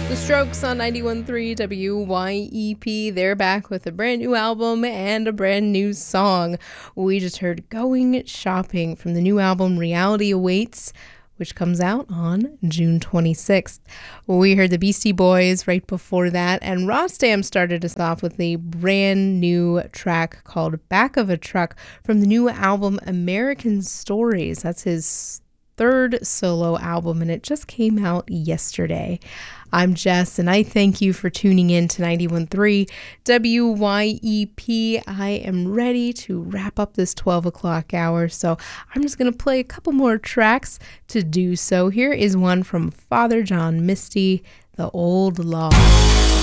The Strokes on 91.3 WYEP. They're back with a brand new album and a brand new song. We just heard Going Shopping from the new album Reality Awaits, which comes out on June 26th. We heard the Beastie Boys right before that, and Rostam started us off with a brand new track called Back of a Truck from the new album American Stories. That's his third solo album, and it just came out yesterday. I'm Jess, and I thank you for tuning in to 91.3 WYEP. I am ready to wrap up this 12 o'clock hour, so I'm just going to play a couple more tracks to do so. Here is one from Father John Misty, The Old Law.